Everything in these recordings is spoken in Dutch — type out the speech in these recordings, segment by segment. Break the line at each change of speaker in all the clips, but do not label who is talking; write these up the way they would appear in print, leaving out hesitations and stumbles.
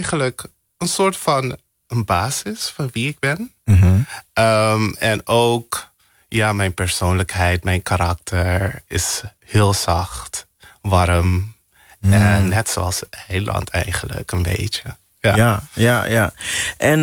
eigenlijk een soort van een basis van wie ik ben. En ook mijn persoonlijkheid, mijn karakter is heel zacht, warm. En net zoals het eiland eigenlijk een beetje.
Ja. En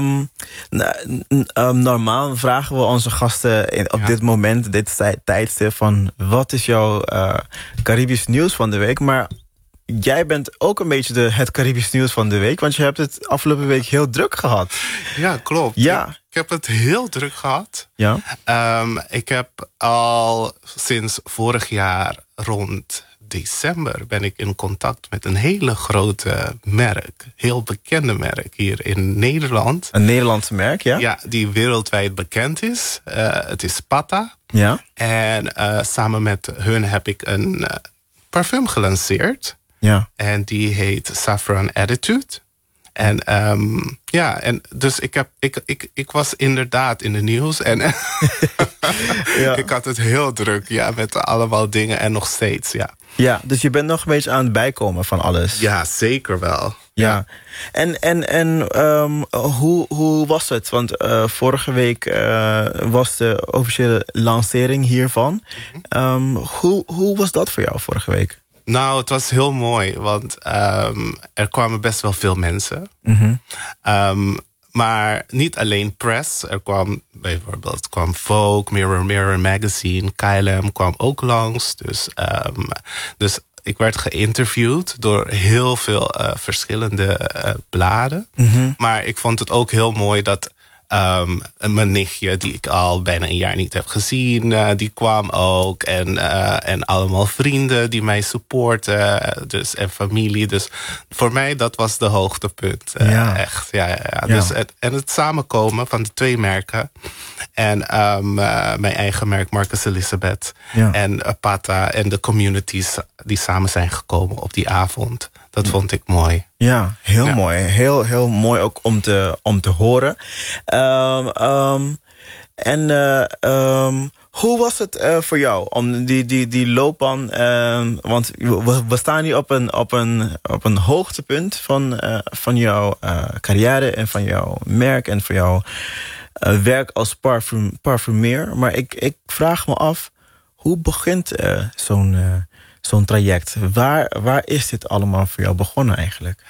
normaal vragen we onze gasten op dit moment, dit tijdstip, van wat is jouw Caribisch nieuws van de week? Maar jij bent ook een beetje het Caribisch nieuws van de week, want je hebt het afgelopen week heel druk gehad.
Ja, klopt.
Ja.
Ik heb het heel druk gehad.
Ja.
Ik heb al sinds vorig jaar rond december ben ik in contact met een hele grote merk. Heel bekende merk hier in Nederland.
Een Nederlandse merk, ja?
Ja, die wereldwijd bekend is. Het is Pata.
Ja.
En samen met hun heb ik een parfum gelanceerd.
Ja.
En die heet Saffron Attitude. En en dus ik was inderdaad in de nieuws. En ik had het heel druk, met allemaal dingen en nog steeds,
Ja, dus je bent nog een beetje aan het bijkomen van alles.
Ja, zeker wel.
Ja. En hoe was het? Want vorige week was de officiële lancering hiervan. Hoe was dat voor jou vorige week?
Nou, het was heel mooi, want er kwamen best wel veel mensen. Maar niet alleen press. Er kwam bijvoorbeeld Vogue, Mirror Magazine, KLM kwam ook langs. Dus ik werd geïnterviewd door heel veel verschillende bladen. Maar ik vond het ook heel mooi dat mijn nichtje, die ik al bijna een jaar niet heb gezien, die kwam ook. En allemaal vrienden die mij supporten. Dus, en familie. Dus voor mij, dat was de hoogtepunt. Echt. Ja. Dus het samenkomen van de twee merken. En mijn eigen merk, Marcus Elizabeth. Ja. En Pata en de communities die samen zijn gekomen op die avond. Dat vond ik mooi.
Ja, heel mooi. Heel mooi ook om te horen. Hoe was het voor jou om die loopbaan? Want we staan hier op een hoogtepunt van jouw carrière en van jouw merk en van jouw werk als parfumeur. Maar ik vraag me af, hoe begint zo'n traject? Waar is dit allemaal voor jou begonnen eigenlijk?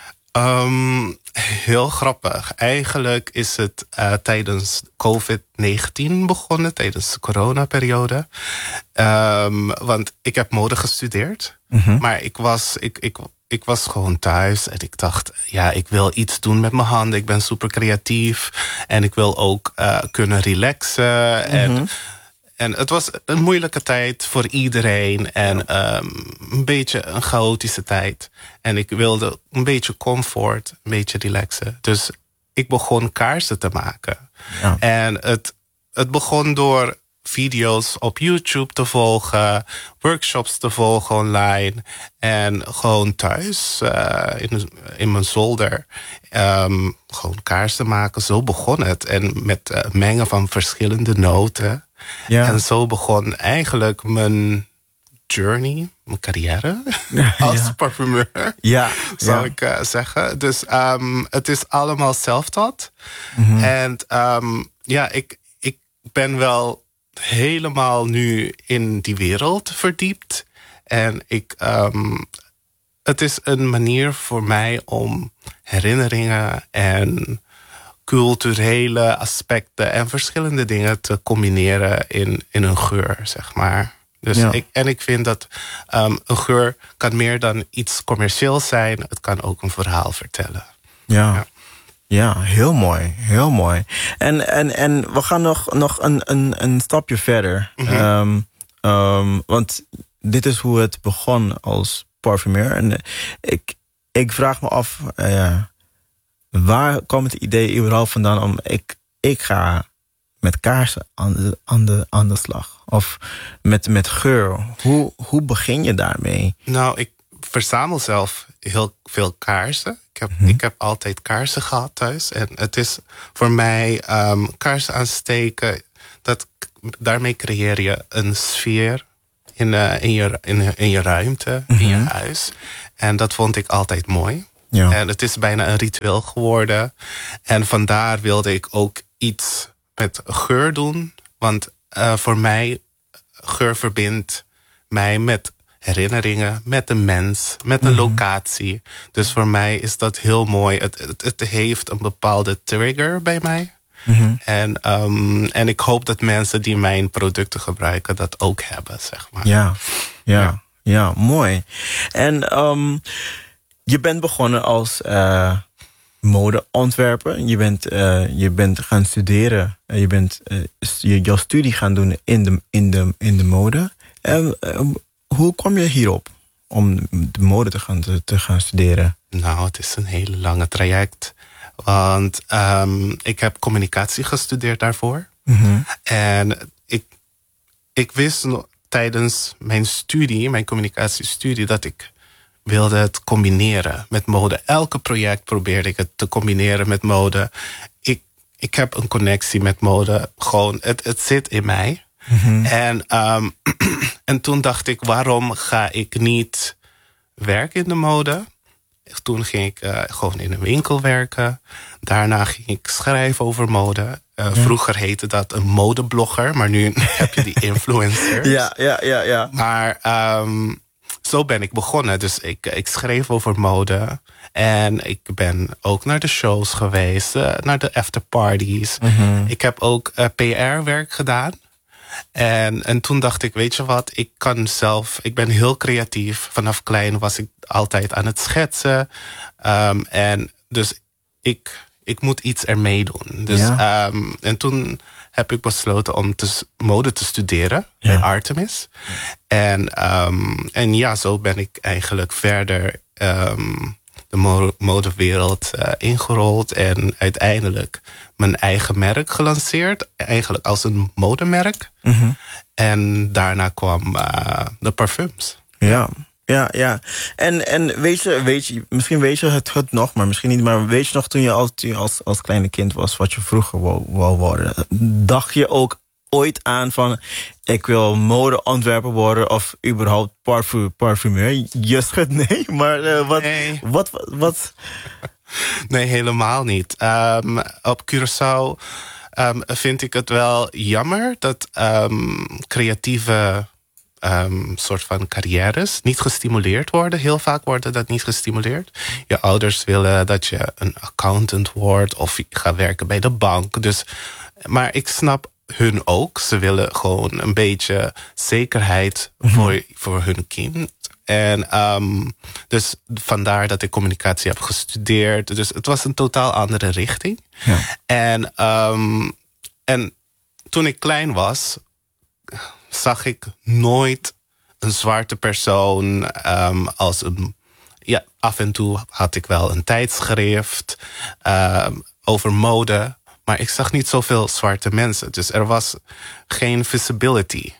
Heel grappig. Eigenlijk is het tijdens COVID-19 begonnen, tijdens de coronaperiode. Want ik heb mode gestudeerd. Maar ik was gewoon thuis en ik dacht, ik wil iets doen met mijn handen. Ik ben super creatief en ik wil ook kunnen relaxen. En het was een moeilijke tijd voor iedereen. En een beetje een chaotische tijd. En ik wilde een beetje comfort, een beetje relaxen. Dus ik begon kaarsen te maken. Ja. En het begon door video's op YouTube te volgen. Workshops te volgen online. En gewoon thuis in mijn zolder. Gewoon kaarsen maken. Zo begon het. En met mengen van verschillende noten. Ja. En zo begon eigenlijk mijn journey, mijn carrière als parfumeur, zou ik zeggen. Dus het is allemaal self-taught. En ik ben wel helemaal nu in die wereld verdiept. En het is een manier voor mij om herinneringen en culturele aspecten en verschillende dingen te combineren in een geur, zeg maar. Dus ik vind dat een geur kan meer dan iets commercieels zijn. Het kan ook een verhaal vertellen.
Ja, heel mooi. Heel mooi. En we gaan nog een stapje verder. Want dit is hoe het begon als parfumeur. En ik vraag me af, waar kwam het idee überhaupt vandaan om ik ga met kaarsen aan de slag? Of met geur? Hoe begin je daarmee?
Nou, ik verzamel zelf heel veel kaarsen. Ik heb altijd kaarsen gehad thuis. En het is voor mij kaarsen aansteken. Daarmee creëer je een sfeer in je ruimte, in je huis. En dat vond ik altijd mooi.
Ja.
En het is bijna een ritueel geworden. En vandaar wilde ik ook iets met geur doen. Want voor mij, geur verbindt mij met herinneringen, met een mens, met een locatie. Dus voor mij is dat heel mooi. Het heeft een bepaalde trigger bij mij. En ik hoop dat mensen die mijn producten gebruiken dat ook hebben, zeg maar.
Ja, mooi. En je bent begonnen als modeontwerper. Je bent gaan studeren. Je bent jouw studie gaan doen in de mode. Hoe kwam je hierop om de mode te gaan studeren?
Nou, het is een hele lange traject. Want ik heb communicatie gestudeerd daarvoor. En ik wist tijdens mijn studie, mijn communicatiestudie, dat ik wilde het combineren met mode. Elke project probeerde ik het te combineren met mode. Ik heb een connectie met mode. Gewoon, het zit in mij. En toen dacht ik, waarom ga ik niet werken in de mode? Toen ging ik gewoon in een winkel werken. Daarna ging ik schrijven over mode. Vroeger heette dat een modeblogger, maar nu heb je die influencers.
Ja.
Maar zo ben ik begonnen. Dus ik schreef over mode. En ik ben ook naar de shows geweest, naar de afterparties. Ik heb ook PR-werk gedaan. En toen dacht ik, weet je wat, ik ben heel creatief. Vanaf klein was ik altijd aan het schetsen. En dus ik moet iets ermee doen. Dus, en toen heb ik besloten om mode te studeren bij Artemis. En ja, zo ben ik eigenlijk verder de modewereld ingerold. En uiteindelijk mijn eigen merk gelanceerd. Eigenlijk als een modemerk. En daarna kwam de parfums.
Ja. En weet je, misschien weet je het nog, maar misschien niet. Maar weet je nog toen je als kleine kind was, wat je vroeger wou worden? Dacht je ook ooit aan van, ik wil modeontwerper worden of überhaupt parfumeur? Je schudt nee, maar wat?
Nee, helemaal niet. Op Curaçao vind ik het wel jammer dat creatieve soort van carrières niet gestimuleerd worden. Heel vaak worden dat niet gestimuleerd. Je ouders willen dat je een accountant wordt of je gaat werken bij de bank. Dus, maar ik snap hun ook. Ze willen gewoon een beetje zekerheid voor hun kind. En dus vandaar dat ik communicatie heb gestudeerd. Dus het was een totaal andere richting.
Ja.
En toen ik klein was, zag ik nooit een zwarte persoon als een... Ja, af en toe had ik wel een tijdschrift over mode. Maar ik zag niet zoveel zwarte mensen. Dus er was geen visibility.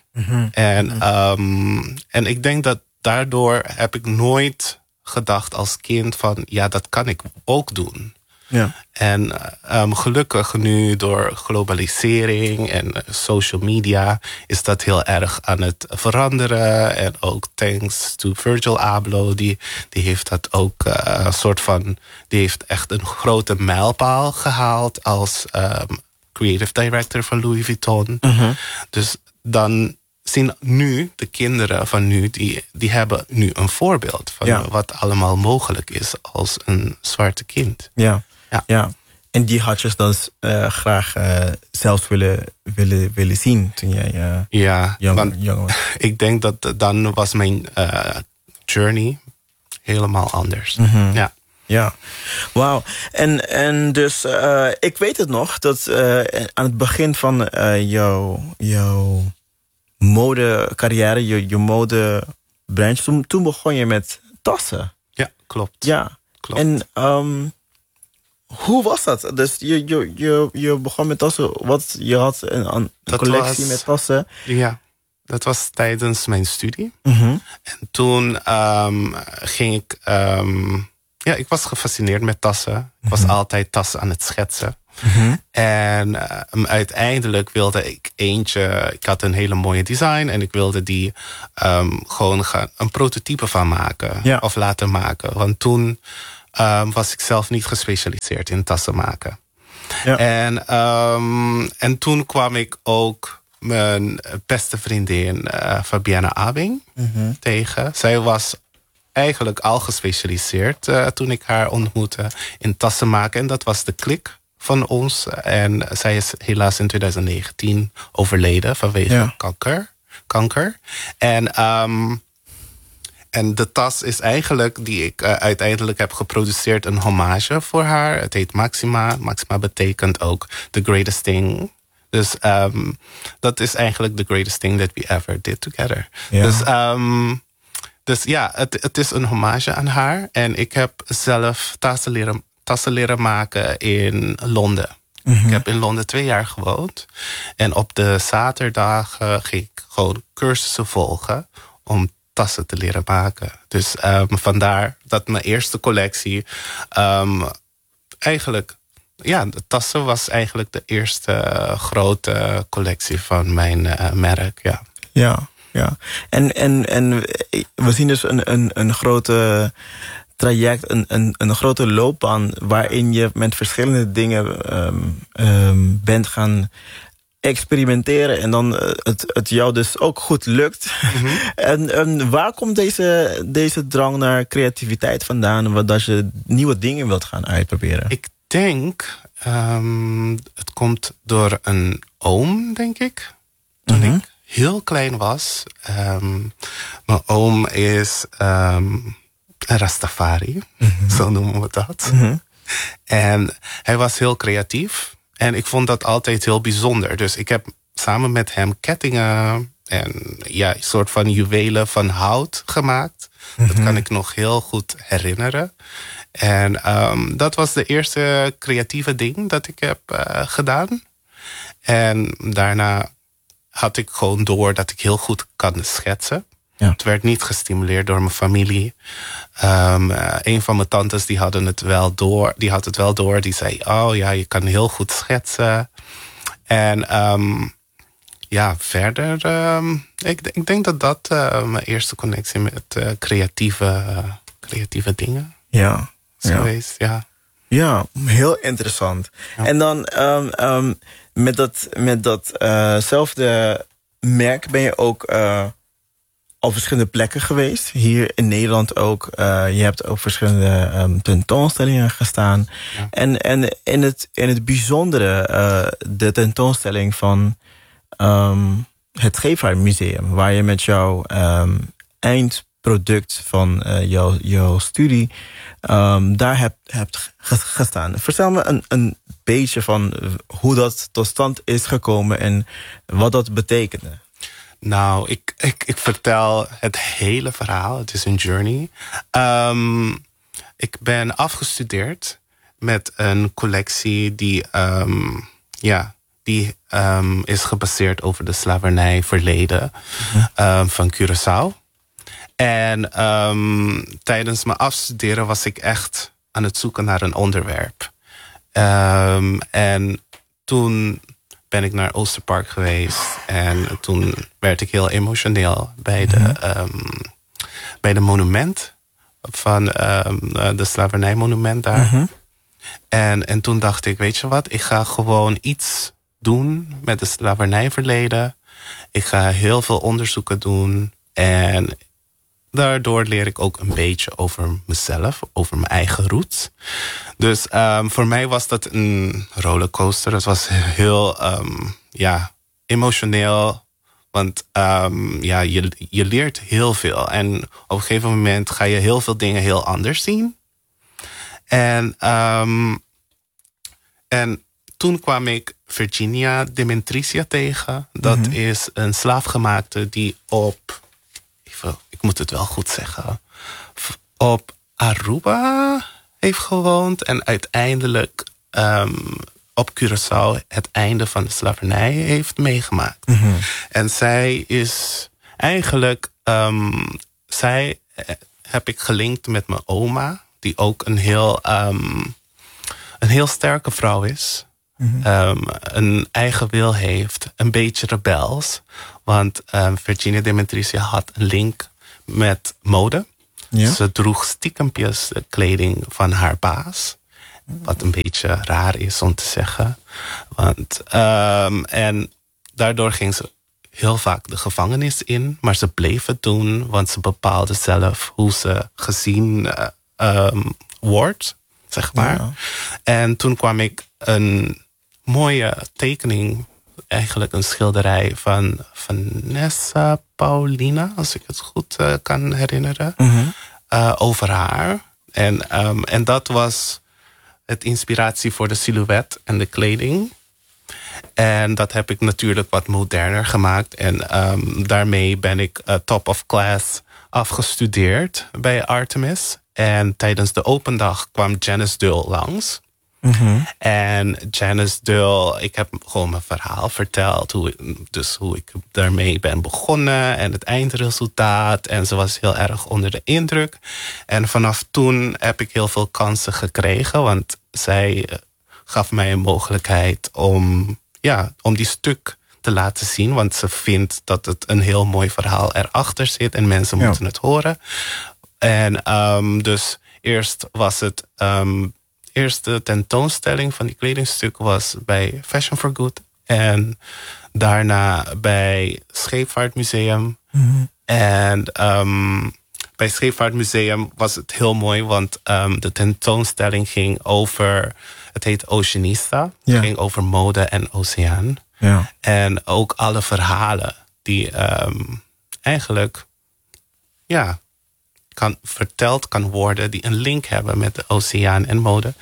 En ik denk dat daardoor heb ik nooit gedacht als kind van, ja, dat kan ik ook doen.
Ja.
En gelukkig nu door globalisering en social media is dat heel erg aan het veranderen. En ook thanks to Virgil Abloh, die heeft dat ook soort van, die heeft echt een grote mijlpaal gehaald als creative director van Louis Vuitton. Dus dan zien nu de kinderen van nu, die hebben nu een voorbeeld van wat allemaal mogelijk is als een zwarte kind.
Ja. En die had je dus graag zelf willen zien toen jij jong was.
Ik denk dat dan was mijn journey helemaal anders.
Ja, wauw. En dus, ik weet het nog, dat aan het begin van jouw modecarrière, je modebranche, toen begon je met tassen.
Ja, klopt.
Ja, klopt. En hoe was dat? Dus je begon met tassen. Je had een collectie met tassen.
Ja, dat was tijdens mijn studie. En toen ging ik... ik was gefascineerd met tassen. Ik was altijd tassen aan het schetsen. En uiteindelijk wilde ik eentje... Ik had een hele mooie design en ik wilde die gewoon een prototype van maken. Of laten maken. Want toen was ik zelf niet gespecialiseerd in tassen maken.
Ja.
En toen kwam ik ook mijn beste vriendin Fabienne Abing tegen. Zij was eigenlijk al gespecialiseerd toen ik haar ontmoette in tassen maken. En dat was de klik van ons. En zij is helaas in 2019 overleden vanwege kanker. En de tas is eigenlijk, die ik uiteindelijk heb geproduceerd, een hommage voor haar. Het heet Maxima. Maxima betekent ook the greatest thing. Dus dat is eigenlijk the greatest thing that we ever did together. Ja. Dus ja, het is een hommage aan haar. En ik heb zelf tassen leren maken in Londen. Ik heb in Londen 2 jaar gewoond. En op de zaterdagen ging ik gewoon cursussen volgen om tassen te leren maken. Dus vandaar dat mijn eerste collectie eigenlijk... Ja, de tassen was eigenlijk de eerste grote collectie van mijn merk, ja.
Ja. En we zien dus een grote traject, een grote loopbaan waarin je met verschillende dingen bent gaan experimenteren en dan het jou dus ook goed lukt. En waar komt deze drang naar creativiteit vandaan, dat je nieuwe dingen wilt gaan uitproberen?
Ik denk, het komt door een oom, denk ik. Toen ik heel klein was. Mijn oom is een Rastafari, zo noemen we dat. En hij was heel creatief. En ik vond dat altijd heel bijzonder. Dus ik heb samen met hem kettingen en ja, een soort van juwelen van hout gemaakt. Dat kan ik nog heel goed herinneren. En dat was de eerste creatieve ding dat ik heb gedaan. En daarna had ik gewoon door dat ik heel goed kan schetsen. Ja. Het werd niet gestimuleerd door mijn familie. Een van mijn tantes die had het wel door. Die zei, oh ja, je kan heel goed schetsen. En ja, verder... Ik denk dat mijn eerste connectie met creatieve dingen is geweest. Ja.
Ja, heel interessant. Ja. En dan met datzelfde merk ben je ook op verschillende plekken geweest. Hier in Nederland ook. Je hebt ook verschillende tentoonstellingen gestaan. Ja. En in het bijzondere de tentoonstelling van het Scheepvaart Museum, waar je met jouw eindproduct van jouw studie daar hebt gestaan. Vertel me een beetje van hoe dat tot stand is gekomen en wat dat betekende.
Nou, ik vertel het hele verhaal. Het is een journey. Ik ben afgestudeerd met een collectie die is gebaseerd over de slavernijverleden van Curaçao. En tijdens mijn afstuderen was ik echt aan het zoeken naar een onderwerp. En toen ben ik naar Oosterpark geweest. En toen werd ik heel emotioneel bij de monument van de slavernijmonument daar. En toen dacht ik, weet je wat, ik ga gewoon iets doen met de slavernijverleden. Ik ga heel veel onderzoeken doen. En daardoor leer ik ook een beetje over mezelf, over mijn eigen roots. Dus voor mij was dat een rollercoaster. Het was heel emotioneel. Want je leert heel veel. En op een gegeven moment ga je heel veel dingen heel anders zien. En toen kwam ik Virginia Demetricia tegen. Dat is een slaafgemaakte die ik moet het wel goed zeggen, op Aruba heeft gewoond en uiteindelijk op Curaçao het einde van de slavernij heeft meegemaakt. En zij is eigenlijk, zij heb ik gelinkt met mijn oma, die ook een heel sterke vrouw is. Een eigen wil heeft, een beetje rebels. Want Virginia Demetricia had een link met mode.
Ja.
Ze droeg stiekempjes de kleding van haar baas. Wat een beetje raar is om te zeggen. En daardoor ging ze heel vaak de gevangenis in. Maar ze bleef het doen, want ze bepaalde zelf hoe ze gezien wordt, zeg maar. Ja. En toen kwam ik een mooie tekening, eigenlijk een schilderij van Vanessa Paulina, als ik het goed kan herinneren, over haar. En dat was het inspiratie voor de silhouet en de kleding. En dat heb ik natuurlijk wat moderner gemaakt. En daarmee ben ik top of class afgestudeerd bij Artemis. En tijdens de open dag kwam Janice Dull langs. En Janice Dull, ik heb gewoon mijn verhaal verteld. Hoe ik daarmee ben begonnen en het eindresultaat. En ze was heel erg onder de indruk. En vanaf toen heb ik heel veel kansen gekregen. Want zij gaf mij een mogelijkheid om die stuk te laten zien. Want ze vindt dat het een heel mooi verhaal erachter zit. En mensen moeten het horen. En dus eerst was het... eerste tentoonstelling van die kledingstuk was bij Fashion for Good. En daarna bij Scheepvaartmuseum. En bij Scheepvaartmuseum was het heel mooi, want de tentoonstelling ging over... Het heet Oceanista. Het ging over mode en oceaan. Ja. En ook alle verhalen die eigenlijk... verteld kan worden, die een link hebben met de oceaan en mode.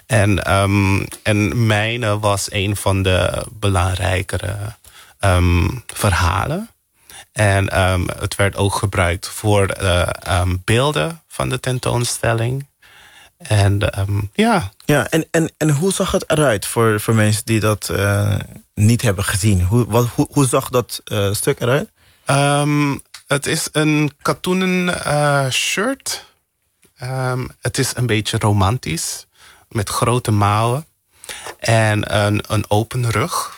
En mijne was een van de belangrijkere verhalen. En het werd ook gebruikt voor beelden van de tentoonstelling. En
en hoe zag het eruit voor mensen die dat niet hebben gezien? Hoe zag dat stuk eruit?
Het is een katoenen shirt. Het is een beetje romantisch. Met grote mouwen. En een open rug.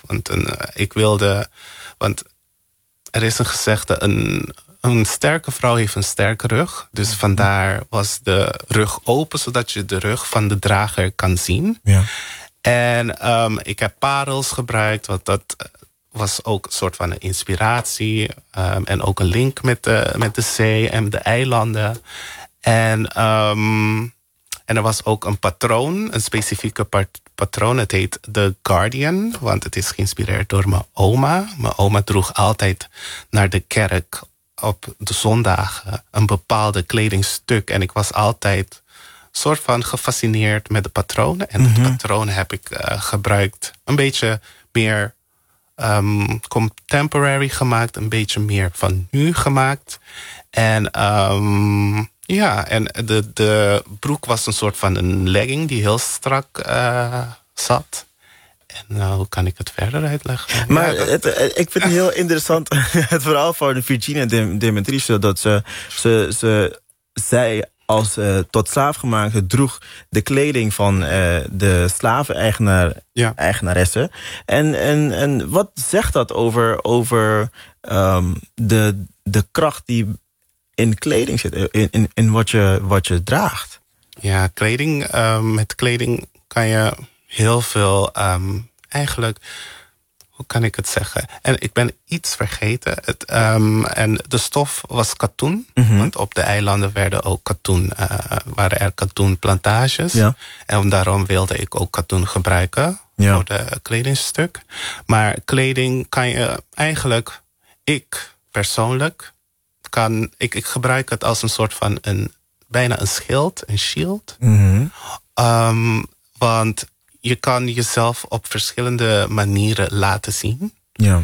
Want er is een gezegde... Een sterke vrouw heeft een sterke rug. Dus vandaar was de rug open... zodat je de rug van de drager kan zien. Ja. En ik heb parels gebruikt... want dat was ook een soort van een inspiratie. En ook een link met de zee en de eilanden. En er was ook een patroon, een specifieke patroon. Het heet The Guardian, want het is geïnspireerd door mijn oma. Mijn oma droeg altijd naar de kerk op de zondagen een bepaalde kledingstuk. En ik was altijd soort van gefascineerd met de patronen. En de patronen heb ik gebruikt een beetje meer... contemporary gemaakt, een beetje meer van nu gemaakt. En de broek was een soort van een legging die heel strak zat. En hoe kan ik het verder uitleggen?
Maar ik vind het heel interessant het verhaal van Virginia Demetriou, dat ze zij als tot slaafgemaakte droeg de kleding van de slaven-eigenaressen. En wat zegt dat over de kracht die in kleding zit, in wat je draagt?
Ja, kleding. Met kleding kan je heel veel eigenlijk... Hoe kan ik het zeggen? En ik ben iets vergeten. En de stof was katoen. Want op de eilanden waren er katoenplantages. Ja. En daarom wilde ik ook katoen gebruiken voor de kledingstuk. Maar kleding kan je eigenlijk... Ik persoonlijk ik gebruik het als een soort van bijna een schild, een shield. Want je kan jezelf op verschillende manieren laten zien. Ja.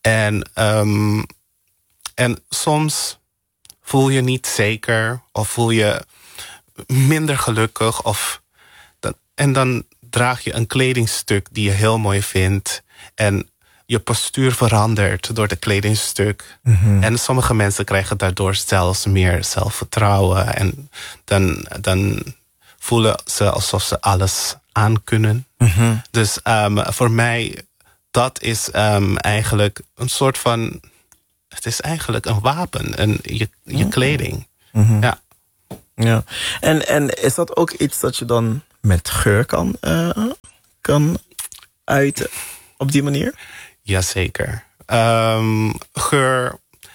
En soms voel je niet zeker of voel je minder gelukkig. En dan draag je een kledingstuk die je heel mooi vindt. En je postuur verandert door de kledingstuk. En sommige mensen krijgen daardoor zelfs meer zelfvertrouwen. En dan voelen ze alsof ze alles aankunnen. Dus voor mij, dat is eigenlijk een soort van... Het is eigenlijk een wapen, je kleding. Ja.
Ja. En is dat ook iets dat je dan met geur kan uiten op die manier?
Jazeker. Geur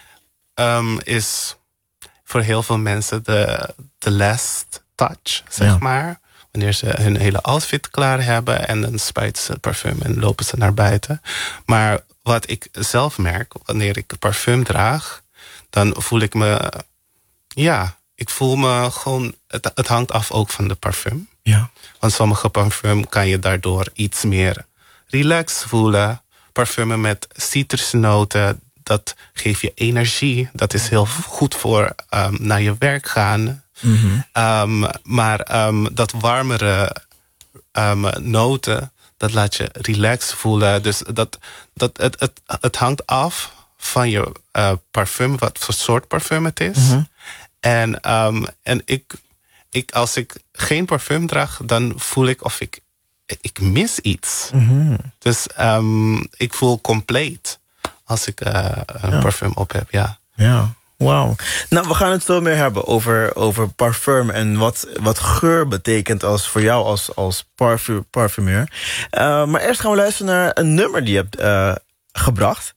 is voor heel veel mensen de last touch, zeg maar. Wanneer ze hun hele outfit klaar hebben en dan spuiten ze parfum en lopen ze naar buiten. Maar wat ik zelf merk, wanneer ik parfum draag, dan voel ik me... Ja, ik voel me gewoon... Het hangt af ook van de parfum.
Ja.
Want sommige parfum kan je daardoor iets meer relaxed voelen. Parfumen met citrusnoten, dat geeft je energie. Dat is heel goed voor naar je werk gaan. Maar dat warmere noten, dat laat je relaxed voelen. Dus het hangt af van je parfum, wat voor soort parfum het is. En als ik geen parfum draag, dan voel ik of ik mis iets. Dus ik voel compleet als ik een parfum op heb, ja.
Ja, wauw. Nou, we gaan het zo meer hebben over parfum en wat geur betekent voor jou als parfumeur. Maar eerst gaan we luisteren naar een nummer die je hebt gebracht.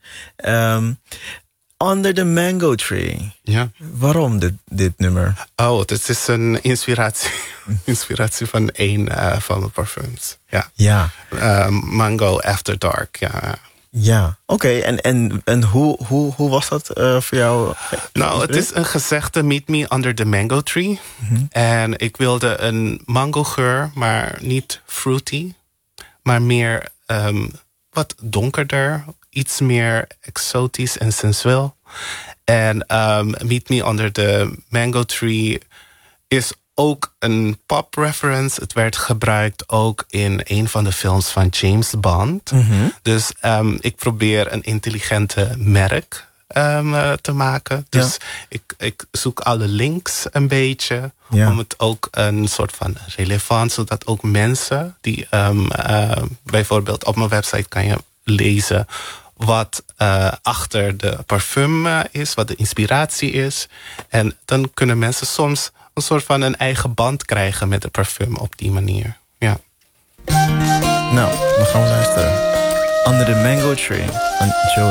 Under the Mango Tree.
Ja.
Waarom dit nummer?
Oh, dit is een inspiratie van een van mijn parfums. Ja.
Ja.
Mango After Dark, ja.
Ja, oké. En hoe was dat voor jou?
Nou, het is een gezegde, meet me under the mango tree. En ik wilde een mango geur, maar niet fruity. Maar meer wat donkerder, iets meer exotisch en sensueel. En meet me under the mango tree is ook een pop reference. Het werd gebruikt ook in een van de films van James Bond. Dus ik probeer een intelligente merk te maken. Dus ik zoek alle links een beetje. Om het ook een soort van relevant, zodat ook mensen die bijvoorbeeld op mijn website kan je lezen wat achter de parfum is, wat de inspiratie is. En dan kunnen mensen soms een soort van een eigen band krijgen met de parfum op die manier. Ja.
Nou, dan gaan we luisteren. Under the Mango Tree van Joey.